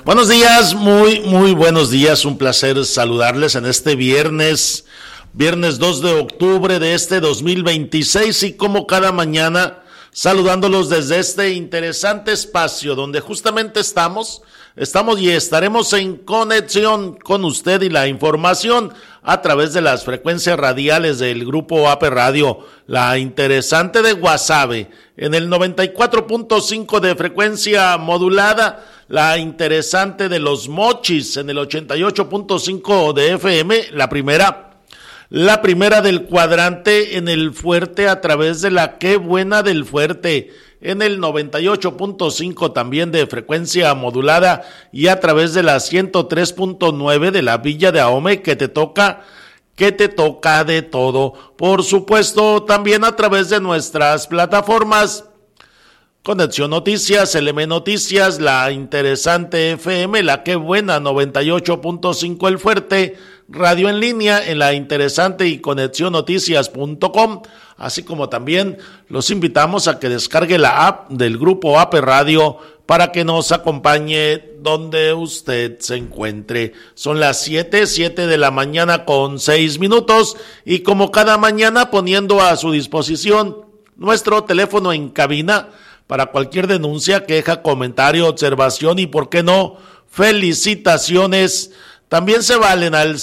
Buenos días, muy buenos días, un placer saludarles en este viernes 2 de octubre de este 2026 y como cada mañana saludándolos desde este interesante espacio donde justamente estamos y estaremos en conexión con usted y la información a través de las frecuencias radiales del Grupo AP Radio, la interesante de Guasave, en el 94.5 de frecuencia modulada, la interesante de Los Mochis, en el 88.5 de FM, la primera del cuadrante en el Fuerte a través de la Qué Buena del Fuerte, en el 98.5 también de frecuencia modulada y a través de la 103.9 de la Villa de Ahome, que te toca de todo. Por supuesto, también a través de nuestras plataformas Conexión Noticias, LM Noticias, la interesante FM, la Qué Buena 98.5 El Fuerte, radio en línea en la interesante y conexionnoticias.com, así como también los invitamos a que descargue la app del Grupo AP Radio para que nos acompañe donde usted se encuentre. Son las 7 de la mañana con 6 minutos y como cada mañana poniendo a su disposición nuestro teléfono en cabina para cualquier denuncia, queja, comentario, observación y, ¿por qué no?, felicitaciones. También se valen al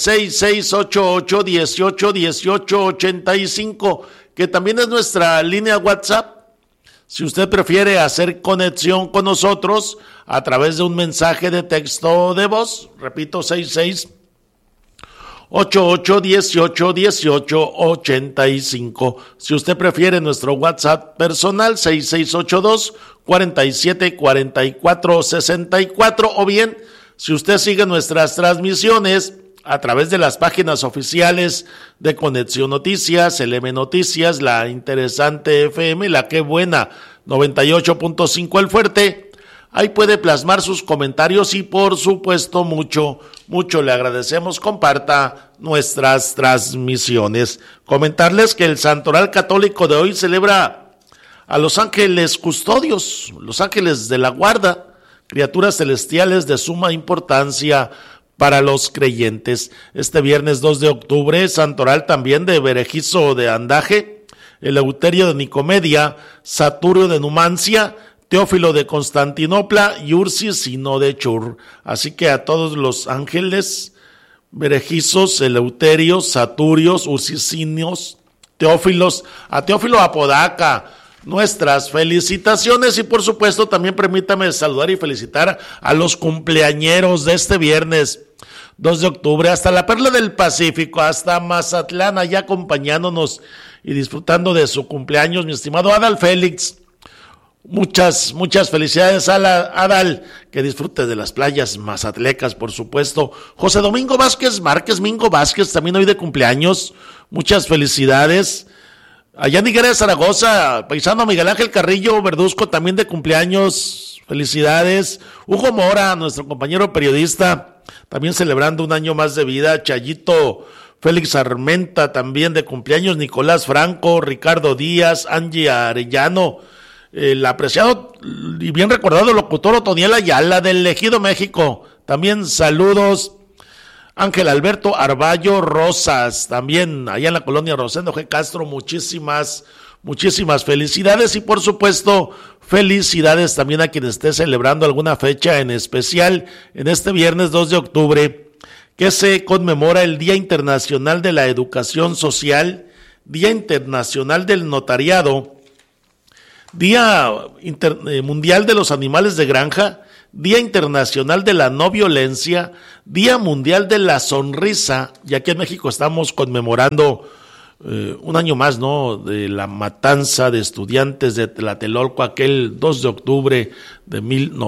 6688-181885, que también es nuestra línea WhatsApp. Si usted prefiere hacer conexión con nosotros a través de un mensaje de texto de voz, repito, 6688-181885. Si usted prefiere nuestro WhatsApp personal, 6682-474464, o bien, si usted sigue nuestras transmisiones a través de las páginas oficiales de Conexión Noticias, LM Noticias, la interesante FM, la Qué Buena 98.5 El Fuerte, ahí puede plasmar sus comentarios y por supuesto mucho le agradecemos, comparta nuestras transmisiones. Comentarles que el Santoral Católico de hoy celebra a los ángeles custodios, los ángeles de la guarda, criaturas celestiales de suma importancia para los creyentes. Este viernes 2 de octubre, Santoral también de Berejizo de Andaje, Eleuterio de Nicomedia, Saturio de Numancia, Teófilo de Constantinopla y Ursicino de Chur. Así que a todos los ángeles, Berejizos, Eleuterios, Saturios, Ursicinios, Teófilos, a Teófilo Apodaca, nuestras felicitaciones y por supuesto también permítame saludar y felicitar a los cumpleañeros de este viernes 2 de octubre, hasta la Perla del Pacífico, hasta Mazatlán, allá acompañándonos y disfrutando de su cumpleaños, mi estimado Adal Félix. Muchas felicidades, Adal, que disfrute de las playas mazatlecas, por supuesto. José Domingo Vázquez Márquez, Mingo Vázquez, también hoy de cumpleaños, muchas felicidades. Allá en Higuera de Zaragoza, paisano Miguel Ángel Carrillo Verduzco, también de cumpleaños, felicidades. Hugo Mora, nuestro compañero periodista, también celebrando un año más de vida. Chayito Félix Armenta, también de cumpleaños. Nicolás Franco, Ricardo Díaz, Angie Arellano, el apreciado y bien recordado locutor Otoniel Ayala del Ejido México, también saludos. Ángel Alberto Arballo Rosas, también allá en la colonia Rosendo G. Castro, muchísimas felicidades y por supuesto felicidades también a quien esté celebrando alguna fecha en especial en este viernes 2 de octubre, que se conmemora el Día Internacional de la Educación Social, Día Internacional del Notariado, Día Mundial de los Animales de Granja, Día Internacional de la No Violencia, Día Mundial de la Sonrisa, y aquí en México estamos conmemorando un año más, ¿no?, de la matanza de estudiantes de Tlatelolco, aquel 2 de octubre de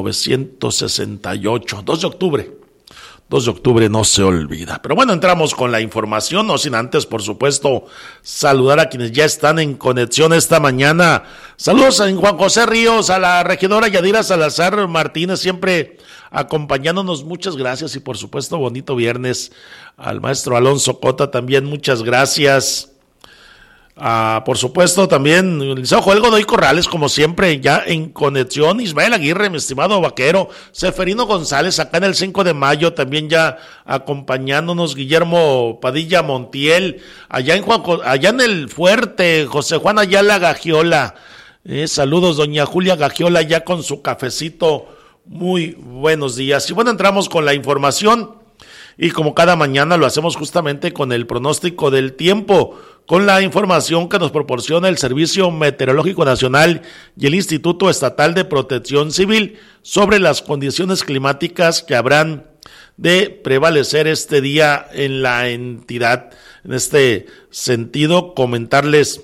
1968, 2 de octubre no se olvida. Pero bueno, entramos con la información, no sin antes, por supuesto, saludar a quienes ya están en conexión esta mañana. Saludos a Juan José Ríos, a la regidora Yadira Salazar Martínez, siempre acompañándonos, muchas gracias, y por supuesto, bonito viernes. Al maestro Alonso Cota también, muchas gracias. Por supuesto, también el licenciado Joel Godoy Corrales, como siempre, ya en conexión. Ismael Aguirre, mi estimado vaquero. Seferino González, acá en el 5 de mayo, también ya acompañándonos. Guillermo Padilla Montiel, allá en el Fuerte. José Juan Ayala Gagiola. Saludos, doña Julia Gagiola, ya con su cafecito. Muy buenos días. Y bueno, entramos con la información. Y como cada mañana lo hacemos justamente con el pronóstico del tiempo, con la información que nos proporciona el Servicio Meteorológico Nacional y el Instituto Estatal de Protección Civil sobre las condiciones climáticas que habrán de prevalecer este día en la entidad. En este sentido, comentarles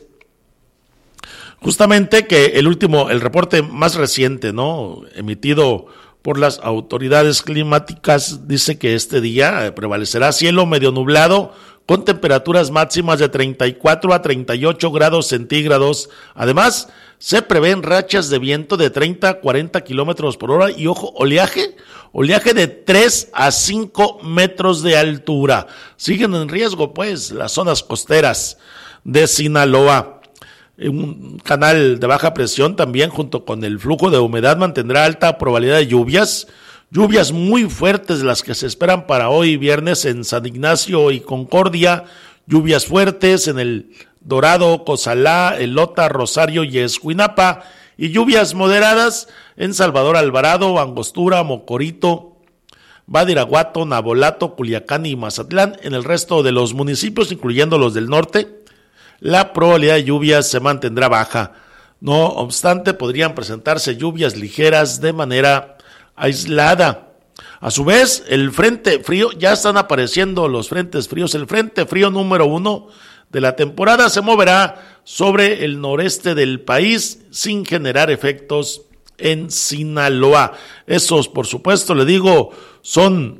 justamente que el reporte más reciente, ¿no?, emitido por las autoridades climáticas, dice que este día prevalecerá cielo medio nublado con temperaturas máximas de 34 a 38 grados centígrados. Además, se prevén rachas de viento de 30 a 40 kilómetros por hora y, ojo, oleaje de 3 a 5 metros de altura. Siguen en riesgo, pues, las zonas costeras de Sinaloa. Un canal de baja presión también, junto con el flujo de humedad, mantendrá alta probabilidad de lluvias muy fuertes las que se esperan para hoy viernes en San Ignacio y Concordia, lluvias fuertes en el Dorado, Cozalá, Elota, Rosario y Escuinapa, y lluvias moderadas en Salvador Alvarado, Angostura, Mocorito, Badiraguato, Navolato, Culiacán y Mazatlán. En el resto de los municipios, incluyendo los del norte, la probabilidad de lluvias se mantendrá baja. No obstante, podrían presentarse lluvias ligeras de manera aislada. A su vez, el frente frío, ya están apareciendo los frentes fríos. El frente frío número 1 de la temporada se moverá sobre el noreste del país sin generar efectos en Sinaloa. Esos, por supuesto, le digo, son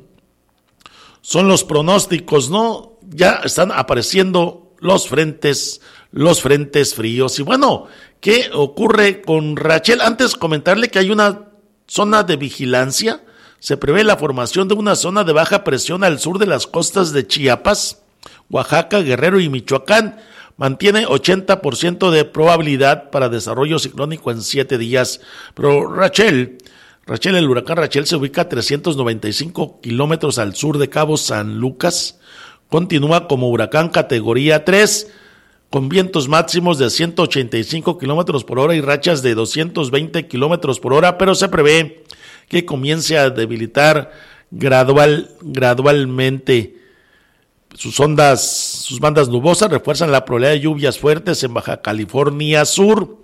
los pronósticos, ¿no? Ya están apareciendo los frentes fríos. Y bueno, ¿qué ocurre con Rachel? Antes comentarle que hay una zona de vigilancia. Se prevé la formación de una zona de baja presión al sur de las costas de Chiapas, Oaxaca, Guerrero y Michoacán. Mantiene 80% de probabilidad para desarrollo ciclónico en 7 días. Pero Rachel, el huracán Rachel se ubica a 395 kilómetros al sur de Cabo San Lucas. Continúa como huracán categoría 3, con vientos máximos de 185 kilómetros por hora y rachas de 220 kilómetros por hora, pero se prevé que comience a debilitar gradualmente. Sus bandas nubosas refuerzan la probabilidad de lluvias fuertes en Baja California Sur.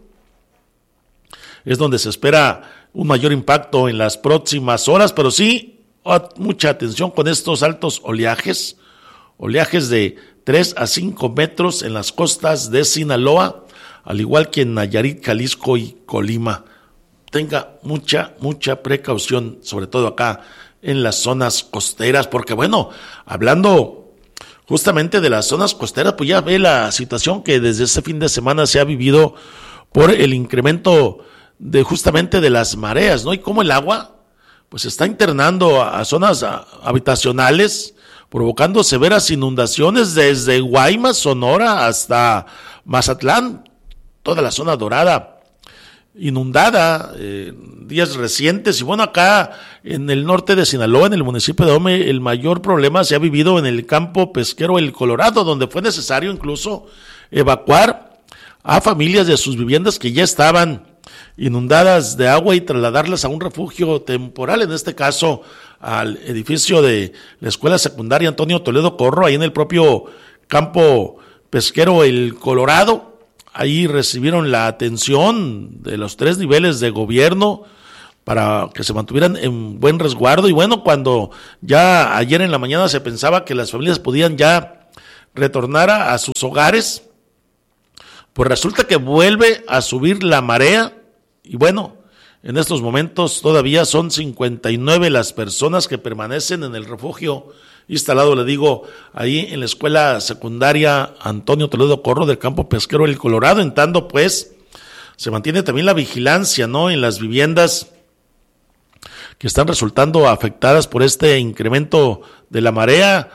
Es donde se espera un mayor impacto en las próximas horas, pero sí, mucha atención con estos altos oleajes de 3 a 5 metros en las costas de Sinaloa, al igual que en Nayarit, Jalisco y Colima. Tenga mucha precaución, sobre todo acá en las zonas costeras, porque bueno, hablando justamente de las zonas costeras, pues ya ve la situación que desde este fin de semana se ha vivido por el incremento justamente de las mareas, ¿no? Y cómo el agua pues está internando a zonas habitacionales, provocando severas inundaciones desde Guaymas, Sonora, hasta Mazatlán, toda la zona dorada inundada, días recientes. Y bueno, acá en el norte de Sinaloa, en el municipio de Ome, el mayor problema se ha vivido en el campo pesquero El Colorado, donde fue necesario incluso evacuar a familias de sus viviendas que ya estaban inundadas de agua y trasladarlas a un refugio temporal, en este caso al edificio de la Escuela Secundaria Antonio Toledo Corro, ahí en el propio campo pesquero El Colorado. Ahí recibieron la atención de los 3 niveles de gobierno para que se mantuvieran en buen resguardo. Y bueno, cuando ya ayer en la mañana se pensaba que las familias podían ya retornar a sus hogares, pues resulta que vuelve a subir la marea. Y bueno, en estos momentos todavía son 59 las personas que permanecen en el refugio instalado, le digo, ahí en la Escuela Secundaria Antonio Toledo Corro del campo pesquero El Colorado. En tanto, pues, se mantiene también la vigilancia, ¿no?, en las viviendas que están resultando afectadas por este incremento de la marea.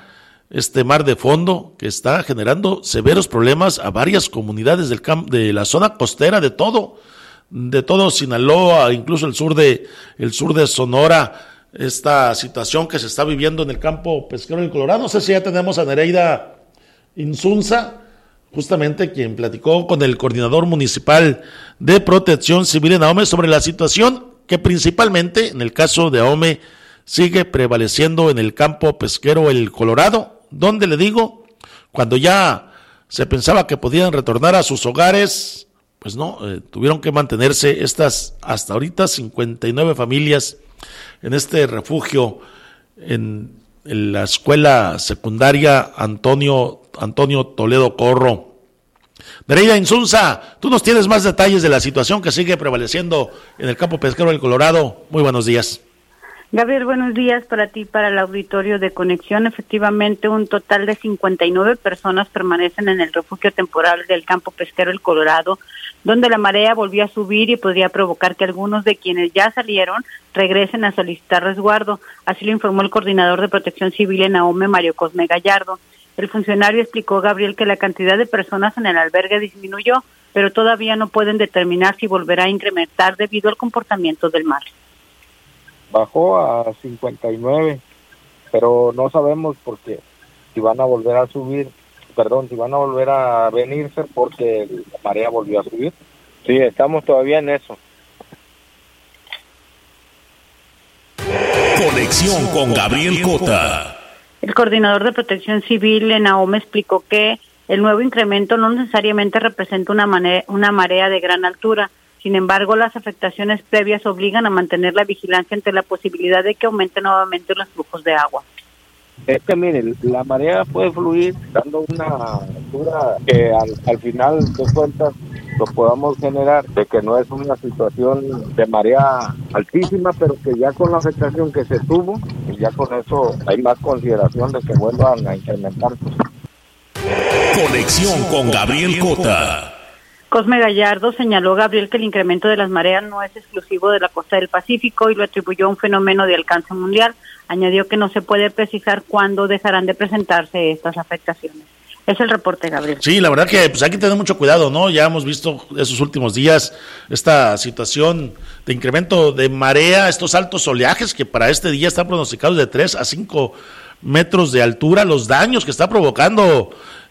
este mar de fondo que está generando severos problemas a varias comunidades de la zona costera de todo Sinaloa, incluso el sur de Sonora. Esta situación que se está viviendo en el campo pesquero del Colorado. No sé si ya tenemos a Nereida Insunza, justamente quien platicó con el coordinador municipal de Protección Civil en Ahome sobre la situación que principalmente en el caso de Ahome sigue prevaleciendo en el campo pesquero el Colorado, donde le digo, cuando ya se pensaba que podían retornar a sus hogares, pues no, tuvieron que mantenerse estas hasta ahorita 59 familias en este refugio en la escuela secundaria Antonio Toledo Corro. Nereida Insunza, tú nos tienes más detalles de la situación que sigue prevaleciendo en el campo pesquero del Colorado. Muy buenos días. Gabriel, buenos días para ti, para el auditorio de Conexión. Efectivamente, un total de 59 personas permanecen en el refugio temporal del campo pesquero El Colorado, donde la marea volvió a subir y podría provocar que algunos de quienes ya salieron regresen a solicitar resguardo. Así lo informó el coordinador de Protección Civil en Ahome, Mario Cosme Gallardo. El funcionario explicó, Gabriel, que la cantidad de personas en el albergue disminuyó, pero todavía no pueden determinar si volverá a incrementar debido al comportamiento del mar. Bajó a 59, pero no sabemos porque si van a volver a subir, si van a volver a venirse porque la marea volvió a subir. Sí, estamos todavía en eso. Conexión con Gabriel Cota. El coordinador de Protección Civil en Ahome explicó que el nuevo incremento no necesariamente representa una marea de gran altura. Sin embargo, las afectaciones previas obligan a mantener la vigilancia ante la posibilidad de que aumenten nuevamente los flujos de agua. Es que miren, la marea puede fluir dando una altura que al final de cuentas lo podamos generar, de que no es una situación de marea altísima, pero que ya con la afectación que se tuvo, y ya con eso hay más consideración de que vuelvan a incrementarse. Conexión con Gabriel Cota. Cosme Gallardo señaló, Gabriel, que el incremento de las mareas no es exclusivo de la costa del Pacífico y lo atribuyó a un fenómeno de alcance mundial. Añadió que no se puede precisar cuándo dejarán de presentarse estas afectaciones. Es el reporte, Gabriel. Sí, la verdad que pues hay que tener mucho cuidado, ¿no? Ya hemos visto esos últimos días esta situación de incremento de marea, estos altos oleajes que para este día están pronosticados de 3 a 5 metros de altura, los daños que está provocando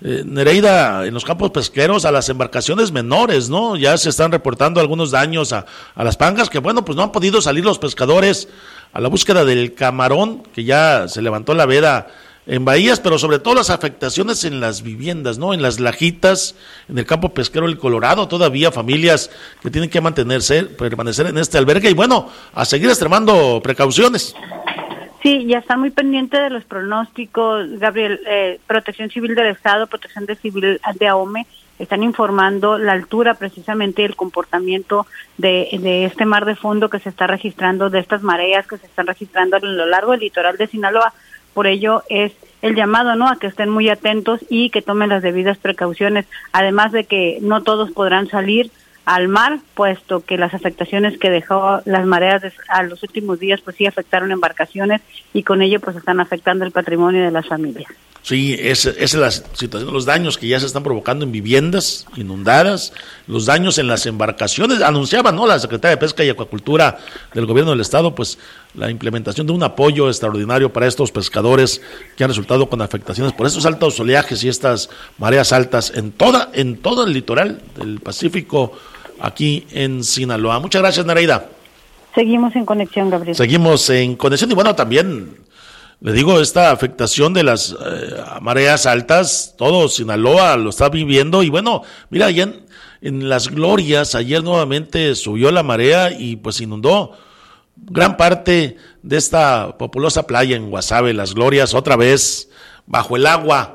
Nereida en los campos pesqueros a las embarcaciones menores, ¿no? Ya se están reportando algunos daños a las pangas que, bueno, pues no han podido salir los pescadores a la búsqueda del camarón, que ya se levantó la veda en bahías, pero sobre todo las afectaciones en las viviendas, ¿no? En las lajitas, en el campo pesquero del Colorado, todavía familias que tienen que permanecer en este albergue y, bueno, a seguir extremando precauciones. Sí, ya están muy pendientes de los pronósticos, Gabriel. Protección Civil del Estado, Protección Civil de Ahome, están informando la altura precisamente del comportamiento de este mar de fondo que se está registrando, de estas mareas que se están registrando a lo largo del litoral de Sinaloa. Por ello es el llamado, ¿no?, a que estén muy atentos y que tomen las debidas precauciones, además de que no todos podrán salir al mar, puesto que las afectaciones que dejó las mareas a los últimos días, pues sí afectaron embarcaciones y con ello pues están afectando el patrimonio de las familias. Sí, esa es la situación, los daños que ya se están provocando en viviendas inundadas, los daños en las embarcaciones. Anunciaba, ¿no?, la Secretaría de Pesca y Acuacultura del Gobierno del Estado, pues la implementación de un apoyo extraordinario para estos pescadores que han resultado con afectaciones por estos altos oleajes y estas mareas altas en todo el litoral del Pacífico aquí en Sinaloa. Muchas gracias, Nereida. Seguimos en conexión, Gabriel. Seguimos en conexión y bueno, también le digo, esta afectación de las mareas altas, todo Sinaloa lo está viviendo y bueno, mira, allá en Las Glorias, ayer nuevamente subió la marea y pues inundó gran parte de esta populosa playa en Guasave, Las Glorias, otra vez bajo el agua.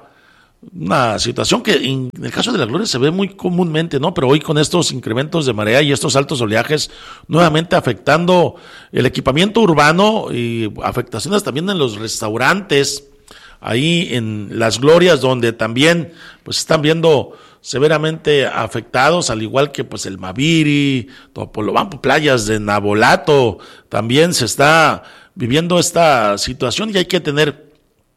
Una situación que en el caso de Las Glorias se ve muy comúnmente, ¿no? Pero hoy con estos incrementos de marea y estos altos oleajes nuevamente afectando el equipamiento urbano y afectaciones también en los restaurantes ahí en Las Glorias, donde también pues están viendo severamente afectados, al igual que pues el Maviri, Topolobampo, playas de Nabolato, también se está viviendo esta situación y hay que tener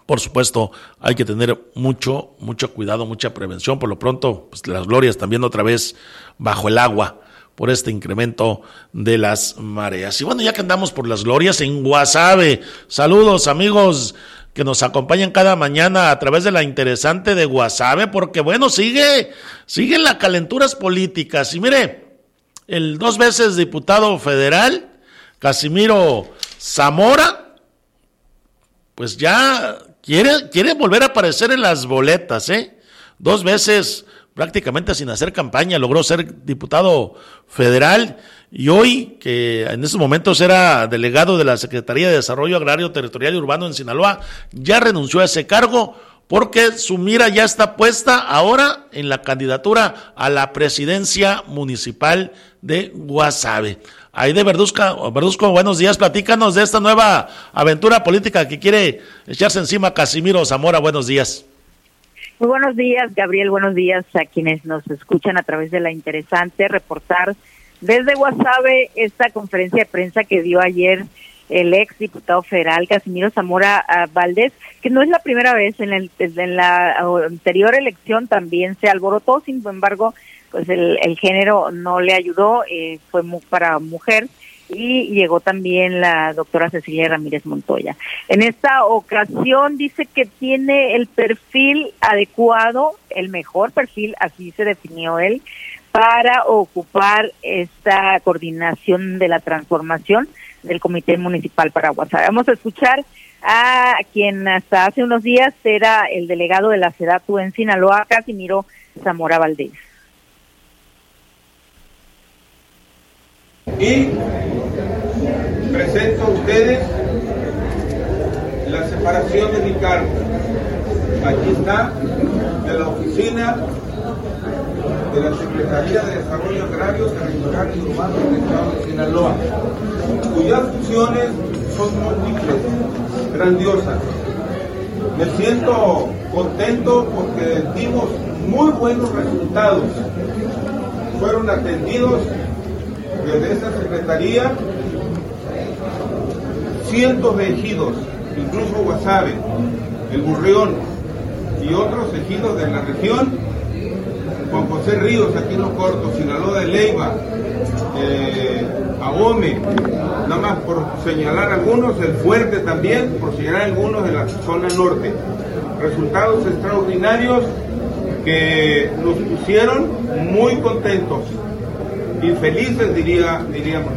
Por supuesto, hay que tener mucho cuidado, mucha prevención. Por lo pronto, pues las glorias también otra vez bajo el agua por este incremento de las mareas. Y bueno, ya que andamos por las glorias en Guasave, saludos amigos que nos acompañan cada mañana a través de la interesante de Guasave, porque bueno, siguen las calenturas políticas. Y mire, el 2 veces diputado federal, Casimiro Zamora, pues ya quiere volver a aparecer en las boletas, 2 veces prácticamente sin hacer campaña, logró ser diputado federal y hoy, que en estos momentos era delegado de la Secretaría de Desarrollo Agrario, Territorial y Urbano en Sinaloa, ya renunció a ese cargo porque su mira ya está puesta ahora en la candidatura a la presidencia municipal de Guasave. Aide Verduzco, buenos días, platícanos de esta nueva aventura política que quiere echarse encima Casimiro Zamora, buenos días. Muy buenos días, Gabriel, buenos días a quienes nos escuchan a través de la interesante reportar desde Guasave esta conferencia de prensa que dio ayer el ex diputado federal Casimiro Zamora Valdés, que no es la primera vez, en la anterior elección también se alborotó, sin embargo, pues el género no le ayudó, fue para mujer, y llegó también la doctora Cecilia Ramírez Montoya. En esta ocasión dice que tiene el perfil adecuado, el mejor perfil, así se definió él, para ocupar esta coordinación de la transformación del Comité Municipal para Guasave. Vamos a escuchar a quien hasta hace unos días era el delegado de la SEDATU en Sinaloa, Casimiro Zamora Valdés. Y presento a ustedes la separación de mi cargo. Aquí está, de la oficina de la Secretaría de Desarrollo Agrario, Territorial y Urbano del Estado de Sinaloa, cuyas funciones son múltiples, grandiosas. Me siento contento porque dimos muy buenos resultados. Fueron atendidos desde esa secretaría cientos de ejidos, incluso Guasave, el Burrión y otros ejidos de la región, Juan José Ríos, aquí en Los Cortos, Sinaloa de Leiva, Ahome, nada más por señalar algunos, El Fuerte también, por señalar algunos de la zona norte. Resultados extraordinarios que nos pusieron muy contentos y felices, diríamos.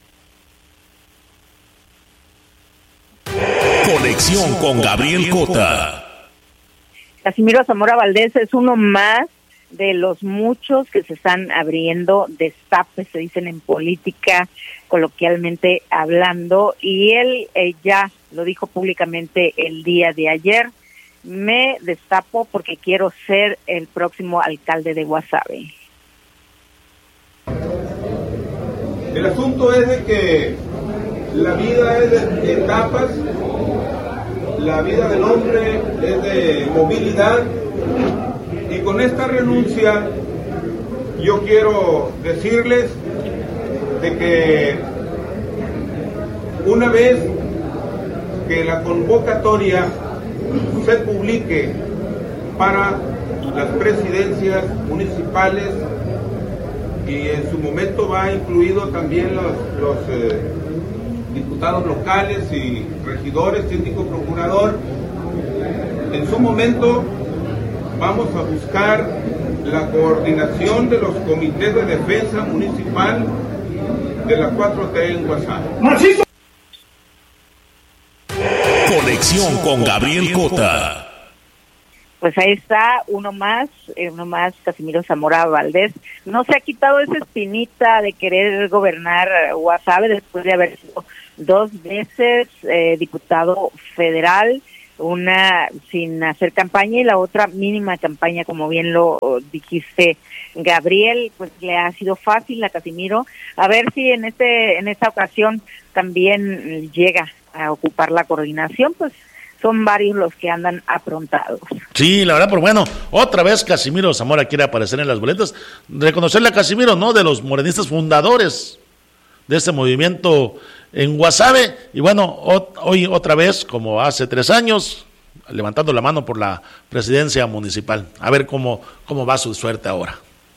Conexión con Gabriel Cota. Casimiro Zamora Valdés es uno más de los muchos que se están abriendo destapes, se dicen en política, coloquialmente hablando, y él ya lo dijo públicamente el día de ayer: me destapo porque quiero ser el próximo alcalde de Guasave. El asunto es de que la vida es de etapas, la vida del hombre es de movilidad, y con esta renuncia yo quiero decirles de que una vez que la convocatoria se publique para las presidencias municipales, y en su momento va incluido también los diputados locales y regidores, síndico, procurador, en su momento vamos a buscar la coordinación de los comités de defensa municipal de la 4T en Guasave. Conexión con Gabriel Cota. Pues ahí está, uno más, Casimiro Zamora Valdés. No se ha quitado esa espinita de querer gobernar Guasave después de haber sido 2 veces diputado federal, una sin hacer campaña y la otra mínima campaña, como bien lo dijiste, Gabriel. Pues le ha sido fácil a Casimiro. A ver si en esta ocasión también llega a ocupar la coordinación, pues son varios los que andan aprontados. Sí, la verdad, pero bueno, otra vez Casimiro Zamora quiere aparecer en las boletas. Reconocerle a Casimiro, ¿no?, de los morenistas fundadores de este movimiento en Guasave. Y bueno, hoy otra vez, como hace 3 años, levantando la mano por la presidencia municipal. A ver cómo va su suerte ahora.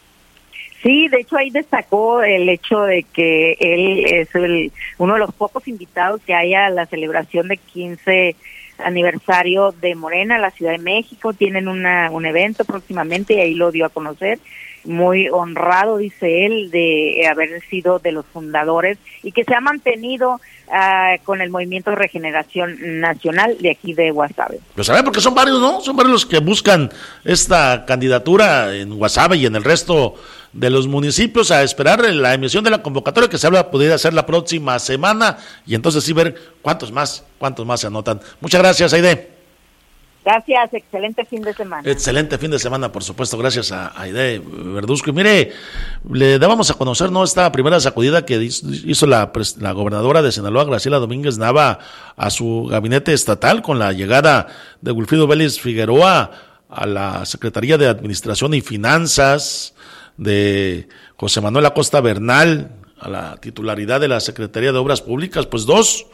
Sí, de hecho ahí destacó el hecho de que él es uno de los pocos invitados que hay a la celebración de 15 aniversario de Morena en la Ciudad de México. Tienen un evento próximamente y ahí lo dio a conocer. Muy honrado, dice él, de haber sido de los fundadores y que se ha mantenido con el Movimiento de Regeneración Nacional de aquí de Guasave. Lo saben porque son varios, ¿no? Son varios los que buscan esta candidatura en Guasave y en el resto de los municipios, a esperar la emisión de la convocatoria que se habla pudiera ser la próxima semana y entonces sí ver cuántos más se anotan. Muchas gracias, Aide. Gracias, excelente fin de semana. Excelente fin de semana, por supuesto, gracias a Aide Verduzco. Y mire, le dábamos a conocer, ¿no?, esta primera sacudida que hizo la gobernadora de Sinaloa, Graciela Domínguez Nava, a su gabinete estatal con la llegada de Wilfrido Vélez Figueroa a la Secretaría de Administración y Finanzas, de José Manuel Acosta Bernal a la titularidad de la Secretaría de Obras Públicas. Pues dos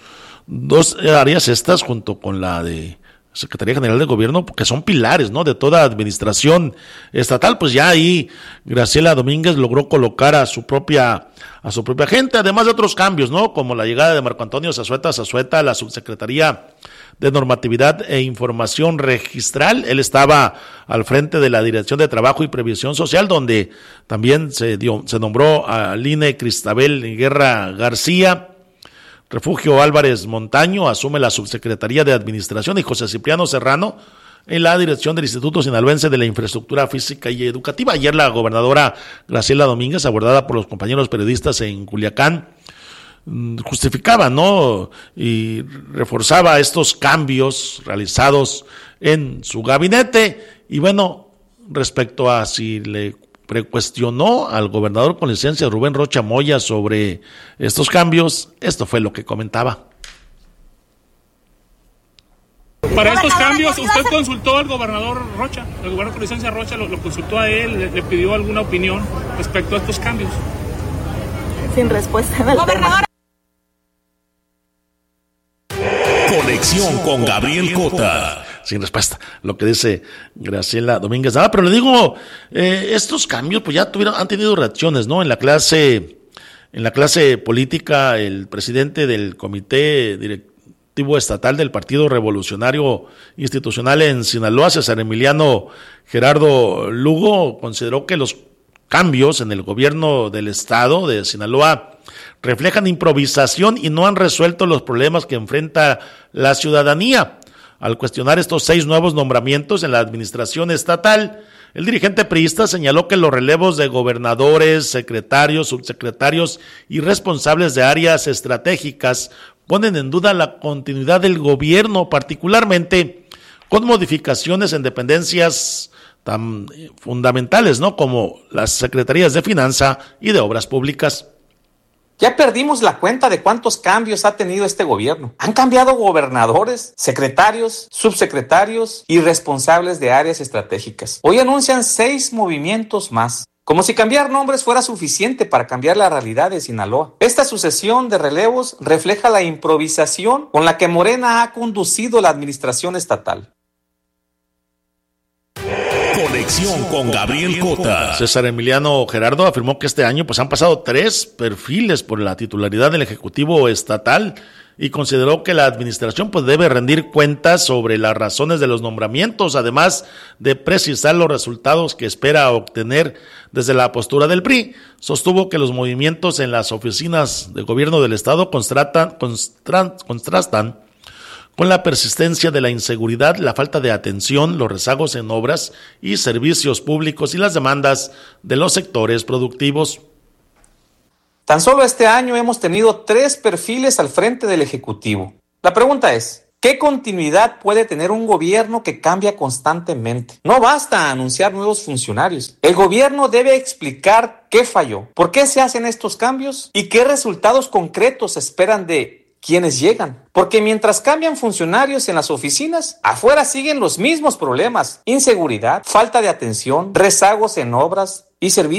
áreas estas junto con la de Secretaría General de Gobierno, que son pilares, ¿no?, de toda administración estatal. Pues ya ahí Graciela Domínguez logró colocar a su propia gente, además de otros cambios, ¿no?, como la llegada de Marco Antonio Zazueta a la Subsecretaría de Normatividad e Información Registral. Él estaba al frente de la Dirección de Trabajo y Previsión Social, donde también se nombró a Line Cristabel Guerra García. Refugio Álvarez Montaño asume la Subsecretaría de Administración y José Cipriano Serrano en la dirección del Instituto Sinaloense de la Infraestructura Física y Educativa. Ayer la gobernadora Graciela Domínguez, abordada por los compañeros periodistas en Culiacán, justificaba, ¿no?, y reforzaba estos cambios realizados en su gabinete. Y bueno, respecto a si le cuestionó al gobernador con licencia Rubén Rocha Moya sobre estos cambios, esto fue lo que comentaba. Para estos cambios, ¿usted consultó al gobernador Rocha? El gobernador con licencia Rocha lo consultó a él, le pidió alguna opinión respecto a estos cambios. Sin respuesta en el tema. Conexión con Gabriel Cota. Sin respuesta, lo que dice Graciela Domínguez. Pero le digo, estos cambios pues ya han tenido reacciones, ¿no? En la clase política, el presidente del Comité Directivo Estatal del Partido Revolucionario Institucional en Sinaloa, César Emiliano Gerardo Lugo, consideró que los cambios en el gobierno del estado de Sinaloa reflejan improvisación y no han resuelto los problemas que enfrenta la ciudadanía. Al cuestionar estos 6 nuevos nombramientos en la administración estatal, el dirigente priista señaló que los relevos de gobernadores, secretarios, subsecretarios y responsables de áreas estratégicas ponen en duda la continuidad del gobierno, particularmente con modificaciones en dependencias tan fundamentales, ¿no?, como las secretarías de Finanza y de Obras Públicas. Ya perdimos la cuenta de cuántos cambios ha tenido este gobierno. Han cambiado gobernadores, secretarios, subsecretarios y responsables de áreas estratégicas. Hoy anuncian 6 movimientos más. Como si cambiar nombres fuera suficiente para cambiar la realidad de Sinaloa. Esta sucesión de relevos refleja la improvisación con la que Morena ha conducido la administración estatal. Conexión con Gabriel Cota. César Emiliano Gerardo afirmó que este año pues han pasado 3 perfiles por la titularidad del Ejecutivo Estatal y consideró que la administración pues debe rendir cuentas sobre las razones de los nombramientos, además de precisar los resultados que espera obtener desde la postura del PRI. Sostuvo que los movimientos en las oficinas de gobierno del estado contrastan con la persistencia de la inseguridad, la falta de atención, los rezagos en obras y servicios públicos y las demandas de los sectores productivos. Tan solo este año hemos tenido 3 perfiles al frente del Ejecutivo. La pregunta es, ¿qué continuidad puede tener un gobierno que cambia constantemente? No basta anunciar nuevos funcionarios. El gobierno debe explicar qué falló, por qué se hacen estos cambios y qué resultados concretos esperan de quienes llegan. Porque mientras cambian funcionarios en las oficinas, afuera siguen los mismos problemas: inseguridad, falta de atención, rezagos en obras y servicios.